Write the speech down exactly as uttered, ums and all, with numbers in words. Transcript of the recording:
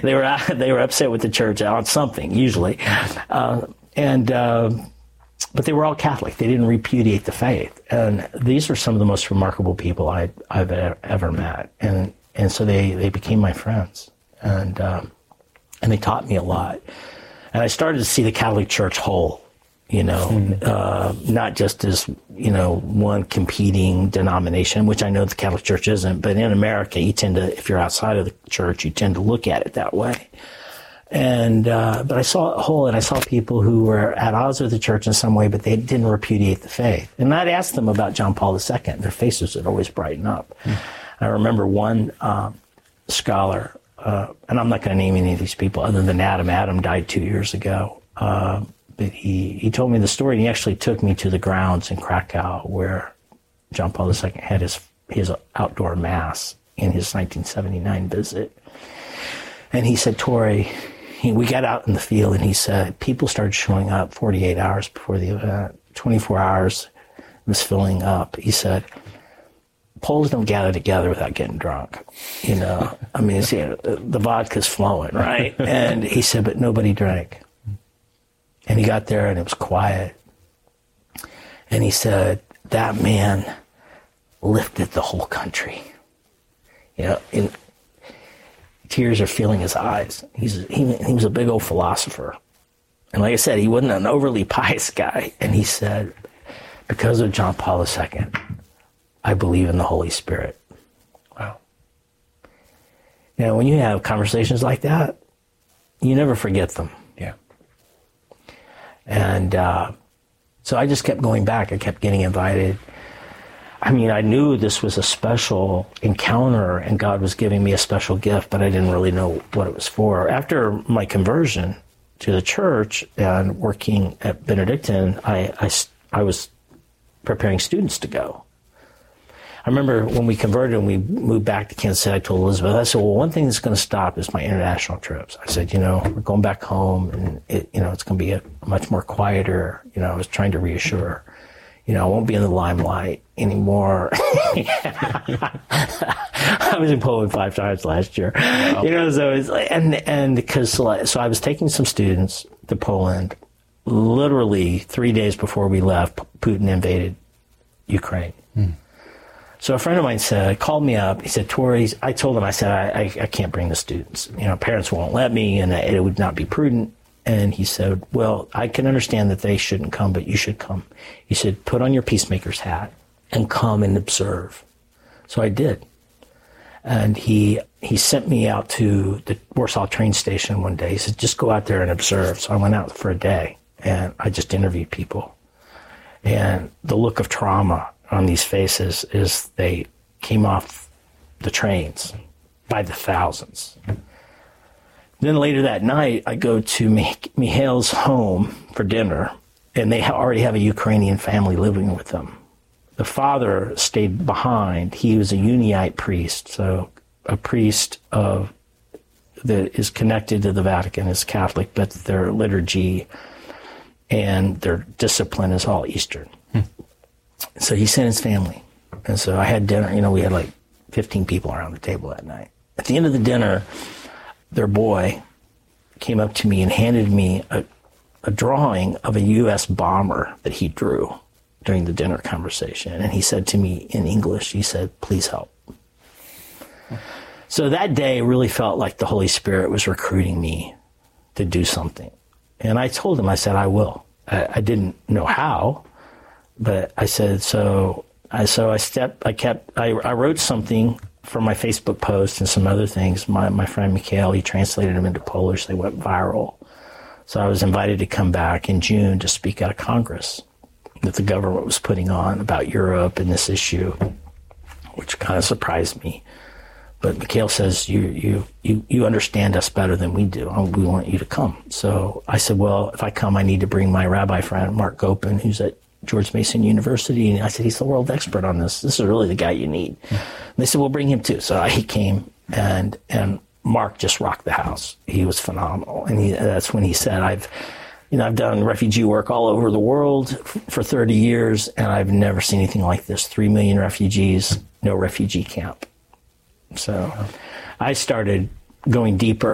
they were they were upset with the church on something usually, uh, and uh, but they were all Catholic. They didn't repudiate the faith, and these are some of the most remarkable people I, I've ever met, and and so they, they became my friends, and um, and they taught me a lot, and I started to see the Catholic Church whole. You know, mm-hmm. uh, not just as, you know, one competing denomination, which I know the Catholic Church isn't, but in America, you tend to, if you're outside of the church, you tend to look at it that way. And, uh, but I saw a whole, and I saw people who were at odds with the church in some way, but they didn't repudiate the faith. And I'd ask them about John Paul the Second. Their faces would always brighten up. Mm-hmm. I remember one um, scholar, uh, and I'm not going to name any of these people other than Adam. Adam died two years ago. Uh, But he, he told me the story, and he actually took me to the grounds in Krakow where John Paul the Second had his his outdoor mass in his nineteen seventy-nine visit. And he said, Torrey, he, we got out in the field, and he said, people started showing up forty-eight hours before the event, twenty-four hours was filling up. He said, Poles don't gather together without getting drunk. You know, I mean, see, the vodka's flowing, right? And he said, but nobody drank. And he got there, and it was quiet. And he said, that man lifted the whole country. You know, and tears are filling his eyes. He's he, he was a big old philosopher. And like I said, he wasn't an overly pious guy. And he said, because of John Paul the Second, I believe in the Holy Spirit. Wow. You know, when you have conversations like that, you never forget them. Yeah. And uh, so I just kept going back. I kept getting invited. I mean, I knew this was a special encounter and God was giving me a special gift, but I didn't really know what it was for. After my conversion to the church and working at Benedictine, I, I, I was preparing students to go. I remember when we converted and we moved back to Kansas City, I told Elizabeth, I said, well, one thing that's going to stop is my international trips. I said, you know, we're going back home and, it, you know, it's going to be a much more quieter, you know, I was trying to reassure her, you know, I won't be in the limelight anymore. I was in Poland five times last year, wow. You know, so it's like, and, and because, so I was taking some students to Poland, literally three days before we left, Putin invaded Ukraine. Hmm. So a friend of mine said, called me up. He said, Torrey, I told him, I said, I, I, I can't bring the students. You know, parents won't let me, and it would not be prudent. And he said, well, I can understand that they shouldn't come, but you should come. He said, put on your peacemaker's hat and come and observe. So I did. And he he sent me out to the Warsaw train station one day. He said, just go out there and observe. So I went out for a day, and I just interviewed people. And the look of trauma on these faces is they came off the trains by the thousands. Then later that night, I go to Mikhail's home for dinner, and they already have a Ukrainian family living with them. The father stayed behind. He was a Uniate priest, so a priest of that is connected to the Vatican, is Catholic, but their liturgy and their discipline is all Eastern. Hmm. So he sent his family. And so I had dinner. You know, we had like fifteen people around the table that night. At the end of the dinner, their boy came up to me and handed me a, a drawing of a U S bomber that he drew during the dinner conversation. And he said to me in English, he said, please help. So that day really felt like the Holy Spirit was recruiting me to do something. And I told him, I said, I will. I, I didn't know how, but I said, so I, so I stepped, I kept, I, I wrote something for my Facebook post and some other things. My, my friend Mikhail, he translated them into Polish. They went viral. So I was invited to come back in June to speak at a Congress that the government was putting on about Europe and this issue, which kind of surprised me. But Mikhail says, you, you, you, you understand us better than we do. We want you to come. So I said, well, if I come, I need to bring my rabbi friend, Mark Gopin, who's at George Mason University. And I said, he's the world expert on this. This is really the guy you need. Mm-hmm. And they said, well, bring him too. So I, he came, and, and Mark just rocked the house. He was phenomenal. And he, that's when he said, I've, you know, I've done refugee work all over the world f- for thirty years, and I've never seen anything like this. Three million refugees, no refugee camp. So I started going deeper